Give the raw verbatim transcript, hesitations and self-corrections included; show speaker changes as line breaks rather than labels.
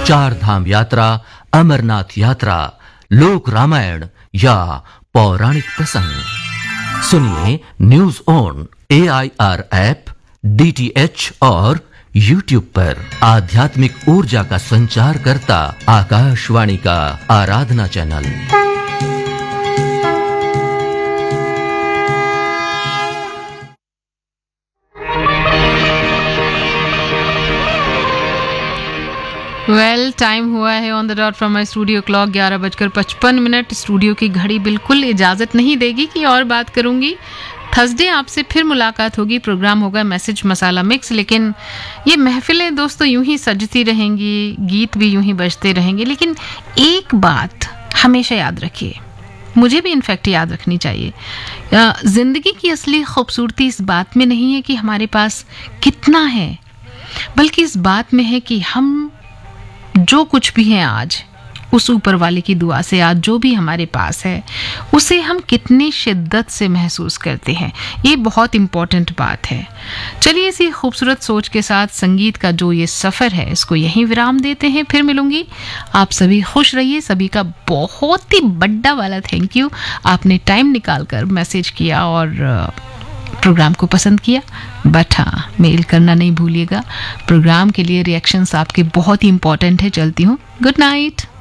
चार धाम यात्रा, अमरनाथ यात्रा, लोक रामायण या पौराणिक प्रसंग। सुनिए news on A I R app, D T H और यूट्यूब पर। आध्यात्मिक ऊर्जा का संचार करता आकाशवाणी का आराधना चैनल।
वेल टाइम हुआ है on the dot from my studio clock ग्यारह बजकर पचपन मिनट। स्टूडियो की घड़ी बिल्कुल इजाज़त नहीं देगी कि और बात करूंगी। थर्सडे आपसे फिर मुलाकात होगी, प्रोग्राम होगा मैसेज मसाला मिक्स। लेकिन ये महफिलें दोस्तों यूं ही सजती रहेंगी, गीत भी यूं ही बजते रहेंगे। लेकिन एक बात हमेशा याद रखिए, मुझे भी इनफैक्ट याद रखनी चाहिए, ज़िंदगी की असली खूबसूरती इस बात में नहीं है कि हमारे पास कितना है, बल्कि इस बात में है कि हम जो कुछ भी हैं आज, उस ऊपर वाले की दुआ से आज जो भी हमारे पास है उसे हम कितनी शिद्दत से महसूस करते हैं। ये बहुत इम्पॉर्टेंट बात है। चलिए इसी खूबसूरत सोच के साथ संगीत का जो ये सफ़र है इसको यहीं विराम देते हैं। फिर मिलूंगी। आप सभी खुश रहिए। सभी का बहुत ही बड़ा वाला थैंक यू, आपने टाइम निकाल कर मैसेज किया और प्रोग्राम को पसंद किया। बट हाँ, मेल करना नहीं भूलिएगा। प्रोग्राम के लिए रिएक्शंस आपके बहुत ही इंपॉर्टेंट है। चलती हूँ। Good night.